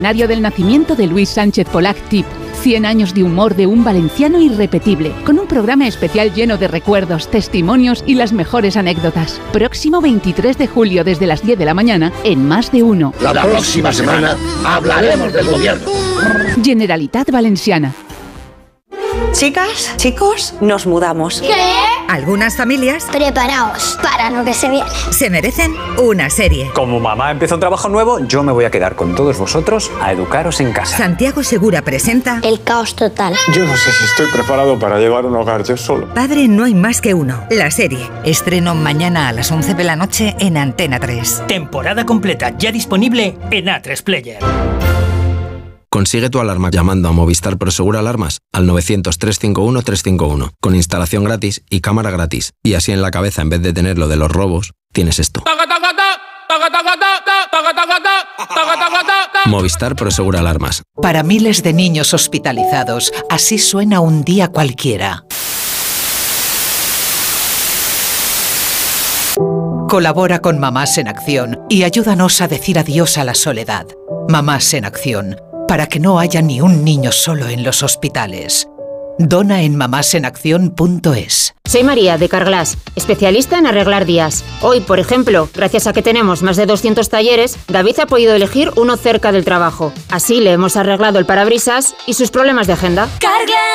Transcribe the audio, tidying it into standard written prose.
Nadio del nacimiento de Luis Sánchez Polac Tip. 100 años de humor de un valenciano irrepetible, con un programa especial lleno de recuerdos, testimonios y las mejores anécdotas. Próximo 23 de julio desde las 10 de la mañana en Más de Uno. La próxima semana hablaremos del gobierno. Generalitat Valenciana. Chicas, chicos, nos mudamos. ¿Qué? Algunas familias, Preparaos para lo que se viene. se merecen una serie. Como mamá empieza un trabajo nuevo, yo me voy a quedar con todos vosotros a educaros en casa. Santiago Segura presenta El caos total. Yo no sé si estoy preparado para llevar un hogar yo solo. Padre no hay más que uno, la serie. Estreno mañana a las 11 de la noche en Antena 3. Temporada completa ya disponible en A3 Player. Consigue tu alarma llamando a Movistar Prosegur Alarmas al 900-351-351, con instalación gratis y cámara gratis. Y así en la cabeza, en vez de tener lo de los robos, tienes esto. Movistar Prosegur Alarmas. Para miles de niños hospitalizados, así suena un día cualquiera. Colabora con Mamás en Acción y ayúdanos a decir adiós a la soledad. Mamás en Acción, para que no haya ni un niño solo en los hospitales. Dona en mamásenacción.es. Soy María, de Carglass, especialista en arreglar días. Hoy, por ejemplo, gracias a que tenemos más de 200 talleres, David ha podido elegir uno cerca del trabajo. Así le hemos arreglado el parabrisas y sus problemas de agenda.